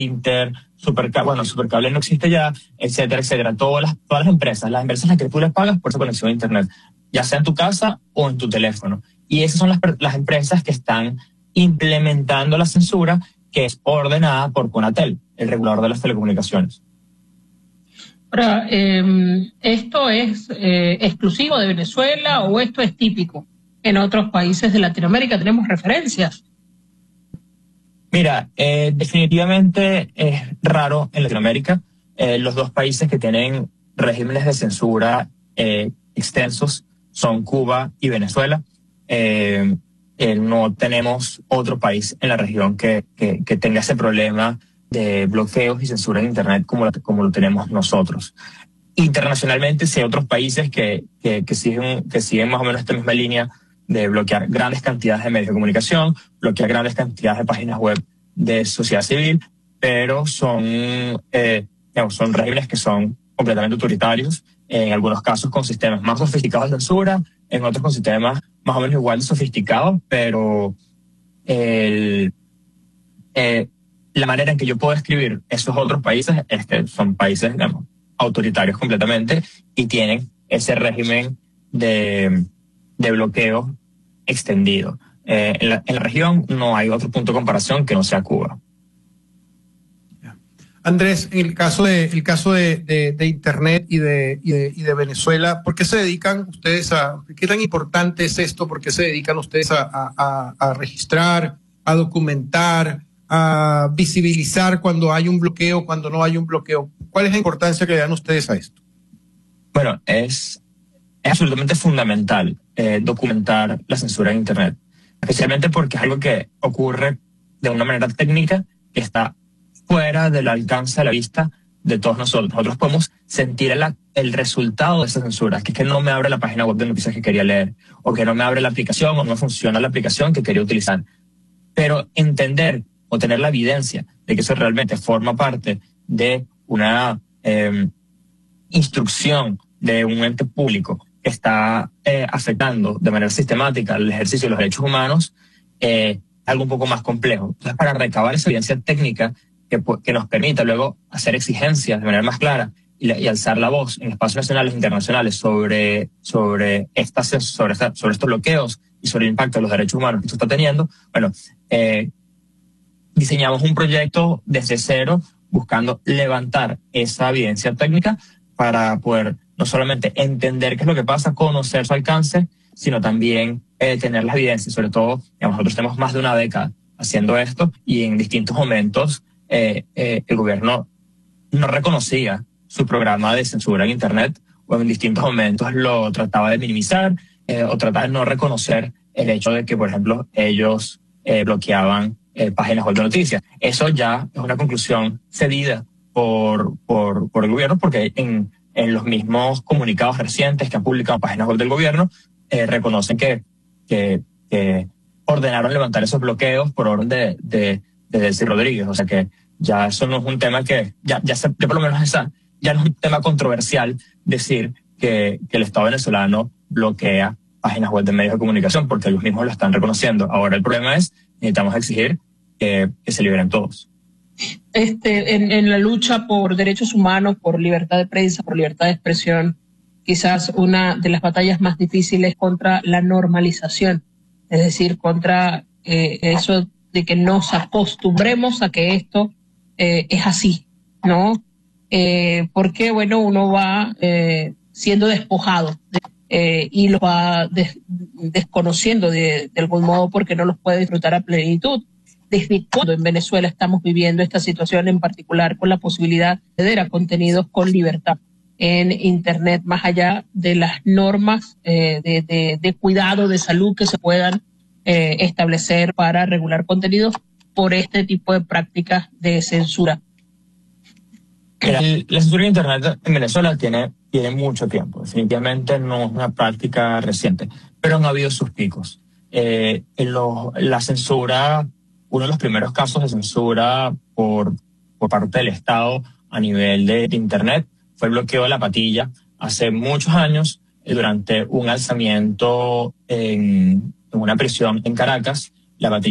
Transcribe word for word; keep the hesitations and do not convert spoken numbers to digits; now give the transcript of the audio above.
Inter, Supercable, bueno, Supercable no existe ya, etcétera, etcétera. Todas las, todas las empresas, las empresas a las que tú les pagas por esa conexión a Internet, ya sea en tu casa o en tu teléfono. Y esas son las, las empresas que están implementando la censura que es ordenada por CONATEL, el regulador de las telecomunicaciones. Ahora, eh, ¿esto es eh, exclusivo de Venezuela o esto es típico en otros países de Latinoamérica? ¿Tenemos referencias? Mira, eh, definitivamente es raro en Latinoamérica. Eh, los dos países que tienen regímenes de censura eh, extensos son Cuba y Venezuela. Eh, eh, no tenemos otro país en la región que, que, que tenga ese problema de bloqueos y censura en Internet como, la, como lo tenemos nosotros. Internacionalmente, sí hay otros países que, que, que, siguen, que siguen más o menos esta misma línea de bloquear grandes cantidades de medios de comunicación, bloquear grandes cantidades de páginas web de sociedad civil, pero son, eh, digamos, son regímenes que son completamente autoritarios, en algunos casos con sistemas más sofisticados de censura, en otros con sistemas más o menos igual de sofisticados, pero el, eh, la manera en que yo puedo describir esos otros países es que son países, digamos, autoritarios completamente y tienen ese régimen de, de bloqueo extendido. Eh, en, la, en la región no hay otro punto de comparación que no sea Cuba. Andrés, en el caso de, el caso de, de, de Internet y de, y, de, y de Venezuela, ¿por qué se dedican ustedes a, qué tan importante es esto? ¿Por qué se dedican ustedes a, a, a registrar, a documentar, a visibilizar cuando hay un bloqueo, cuando no hay un bloqueo? ¿Cuál es la importancia que le dan ustedes a esto? Bueno, es, es absolutamente fundamental eh, documentar la censura en Internet, especialmente porque es algo que ocurre de una manera técnica que está fuera del alcance de la vista de todos nosotros. Nosotros podemos sentir el, el resultado de esa censura, que es que no me abre la página web de noticias que quería leer, o que no me abre la aplicación, o no funciona la aplicación que quería utilizar. Pero entender o tener la evidencia de que eso realmente forma parte de una eh, instrucción de un ente público que está eh, afectando de manera sistemática el ejercicio de los derechos humanos, eh, algo un poco más complejo. Entonces, para recabar esa evidencia técnica que, que nos permita luego hacer exigencias de manera más clara y, y alzar la voz en espacios nacionales e internacionales sobre, sobre, estas, sobre, esta, sobre estos bloqueos y sobre el impacto de los derechos humanos que esto está teniendo, bueno, eh, diseñamos un proyecto desde cero buscando levantar esa evidencia técnica para poder no solamente entender qué es lo que pasa, conocer su alcance, sino también eh, tener las evidencias. Sobre todo, digamos, nosotros tenemos más de una década haciendo esto y en distintos momentos eh, eh, el gobierno no reconocía su programa de censura en Internet o en distintos momentos lo trataba de minimizar eh, o trataba de no reconocer el hecho de que, por ejemplo, ellos eh, bloqueaban eh, páginas web de noticias. Eso ya es una conclusión cedida por, por, por el gobierno porque en, en los mismos comunicados recientes que han publicado páginas web del gobierno eh, reconocen que, que, que ordenaron levantar esos bloqueos por orden de, de, de Delcy Rodríguez. O sea que ya eso no es un tema que, ya, ya, se, ya por lo menos esa, ya no es un tema controversial decir que, que el Estado venezolano bloquea páginas web de medios de comunicación porque ellos mismos lo están reconociendo. Ahora el problema es, necesitamos exigir que, que se liberen todos. Este, en, en la lucha por derechos humanos, por libertad de prensa, por libertad de expresión, quizás una de las batallas más difíciles contra la normalización, es decir, contra eh, eso de que nos acostumbremos a que esto eh, es así, ¿no? Eh, porque, bueno, uno va eh, siendo despojado de, eh, y lo va des, desconociendo de, de algún modo porque no los puede disfrutar a plenitud. ¿Desde cuándo en Venezuela estamos viviendo esta situación, en particular con la posibilidad de acceder a contenidos con libertad en Internet, más allá de las normas eh, de, de, de cuidado de salud que se puedan eh, establecer para regular contenidos por este tipo de prácticas de censura? El, la censura en Internet en Venezuela tiene, tiene mucho tiempo. Definitivamente no es una práctica reciente, pero han habido sus picos. Eh, en lo, la censura... Uno de los primeros casos de censura por, por parte del Estado a nivel de, de Internet fue el bloqueo de La Patilla hace muchos años eh, durante un alzamiento en, en una prisión en Caracas. La Patilla